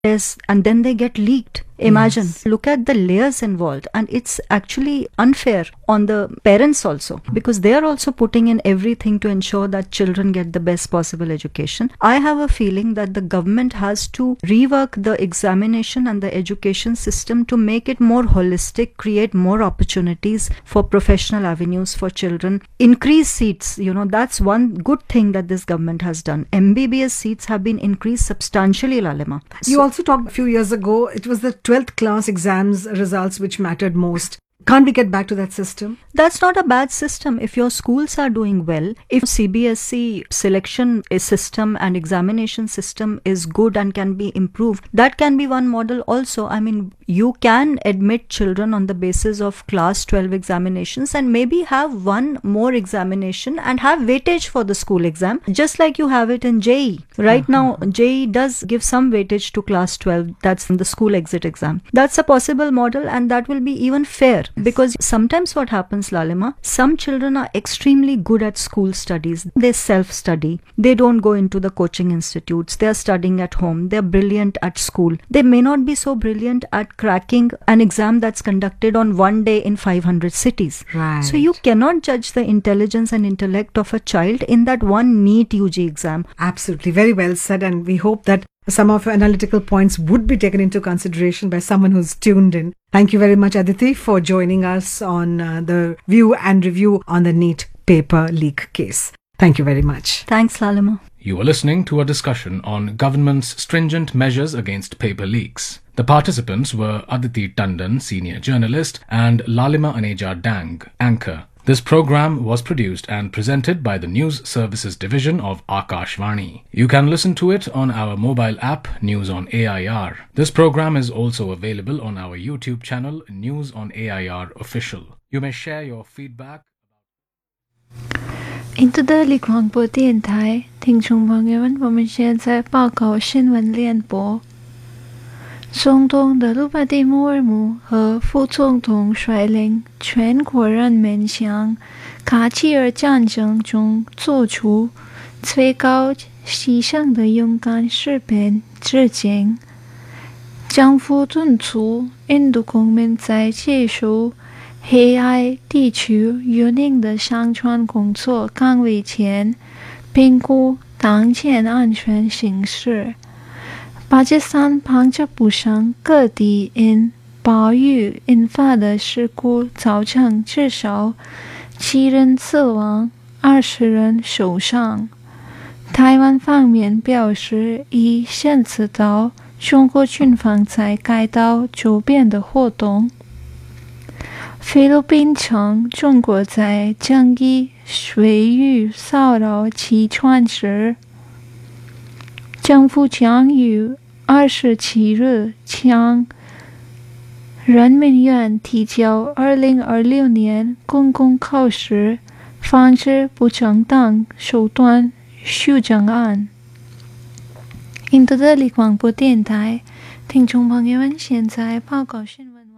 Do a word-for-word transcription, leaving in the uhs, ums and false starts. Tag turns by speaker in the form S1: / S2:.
S1: Yes, and then they get leaked. Imagine, yes. Look at the layers involved, and it's actually unfair on the parents also, because they are also putting in everything to ensure that children get the best possible education. I have a feeling that the government has to rework the examination and the education system to make it more holistic, create more opportunities for professional avenues for children, increase seats. You know, that's one good thing that this government has done. M B B S seats have been increased substantially, Lalima.
S2: You so, also talked a few years ago, it was the twelfth class exams results which mattered most. Can't we get back to that system?
S1: That's not a bad system if your schools are doing well. If C B S E selection system and examination system is good and can be improved, that can be one model also. I mean, you can admit children on the basis of class twelve examinations and maybe have one more examination and have weightage for the school exam, just like you have it in J E E. Right uh-huh. now, J E E does give some weightage to class twelve. That's in the school exit exam. That's a possible model, and that will be even fair. Because sometimes what happens, Lalima, some children are extremely good at school studies. They self-study. They don't go into the coaching institutes. They are studying at home. They are brilliant at school. They may not be so brilliant at cracking an exam that's conducted on one day in five hundred cities.
S2: Right.
S1: So you cannot judge the intelligence and intellect of a child in that one NEET U G exam.
S2: Absolutely. Very well said. And we hope that some of your analytical points would be taken into consideration by someone who's tuned in. Thank you very much, Aditi, for joining us on uh, the view and review on the NEET paper leak case. Thank you very much.
S1: Thanks, Lalima.
S3: You were listening to a discussion on government's stringent measures against paper leaks. The participants were Aditi Tandon, senior journalist, and Lalima Aneja Dang, anchor. This program was produced and presented by the News Services Division of Akashvani. You can listen to it on our mobile app, News on A I R. This program is also available on our YouTube channel, News on A I R Official. You may share your feedback.
S4: 印度的立广播电台听众朋友们，我们现在报告新闻联播。总统的鲁巴蒂穆尔姆和副总统率领全国人民向卡契尔战争中做出最高牺牲的勇敢士兵致敬。政府敦促印度公民在结束黑海地区运营的商船工作岗位前评估当前安全形势。巴基斯坦旁遮普省各地因暴雨引发的事故造成至少七人死亡，二十人受伤。台湾方面表示已监测到中国军方在该岛周边的活动。菲律宾称中国在争议水域骚扰其船只。政府将于二十七日向人民院提交二零二六年公共考试防止不正当手段修正案。印度的立广播电台听众朋友们，现在报告新闻。